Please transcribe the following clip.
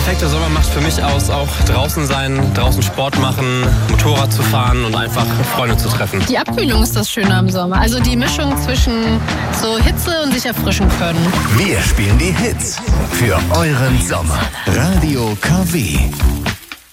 perfekte Sommer macht für mich aus, auch draußen sein, draußen Sport machen, Motorrad zu fahren und einfach Freunde zu treffen. Die Abkühlung ist das Schöne am Sommer. Also die Mischung zwischen so Hitze und sich erfrischen können. Wir spielen die Hits für euren Sommer. Radio KW.